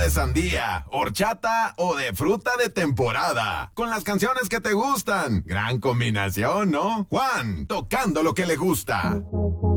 de sandía, horchata o de fruta de temporada. Con las canciones que te gustan. Gran combinación, ¿no? Juan, tocando lo que le gusta.